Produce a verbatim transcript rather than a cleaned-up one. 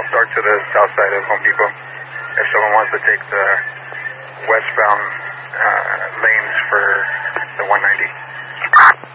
I'll start to the south side of Home Depot. If someone wants to take the westbound uh, lane